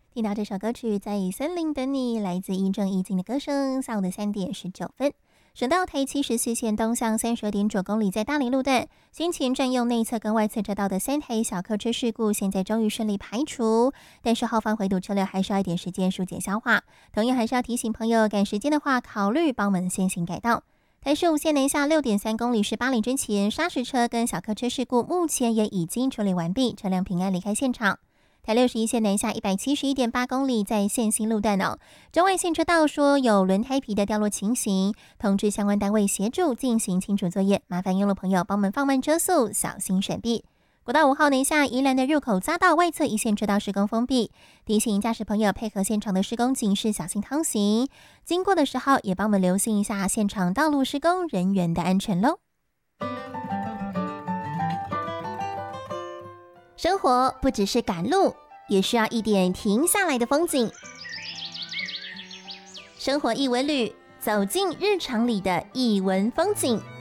听到这首歌曲《在森林等你》，来自亦正亦静的歌声。下午的3点19分，省道台70序线东向32.9公里，在大林路段先前占用内侧跟外侧车道的3台小客车事故，现在终于顺利排除，但是后方回堵车流还需要一点时间疏解消化。同样还是要提醒朋友，赶时间的话，考虑帮我们先行改道。台15线南下6.3公里是8里之前砂石车跟小客车事故，目前也已经处理完毕，车辆平安离开现场。台61线南下171.8公里，在线新路段中外线车道说有轮胎皮的掉落情形，通知相关单位协助进行清除作业，麻烦用路朋友帮忙放慢车速，小心闪避。国道5号南下宜兰的入口匝道外侧一线车道施工封闭，提醒驾驶朋友配合现场的施工警示，小心通行。经过的时候也帮我们留心一下现场道路施工人员的安全咯。生活不只是赶路，也需要一点停下来的风景。生活艺文旅，走进日常里的艺文风景。